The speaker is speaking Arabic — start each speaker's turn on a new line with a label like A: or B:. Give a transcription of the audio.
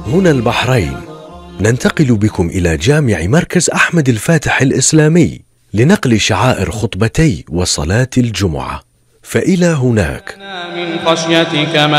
A: هنا البحرين. ننتقل بكم إلى جامع مركز أحمد الفاتح الإسلامي لنقل شعائر خطبتي وصلاة الجمعة، فإلى هناك.